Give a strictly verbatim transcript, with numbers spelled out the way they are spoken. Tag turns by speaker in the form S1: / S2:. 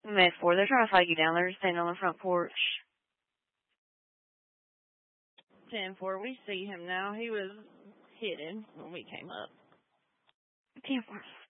S1: Med four, they're trying to fight you down. They're just standing on the front porch.
S2: ten four, we see him now. He was hidden when we came up.
S1: ten four.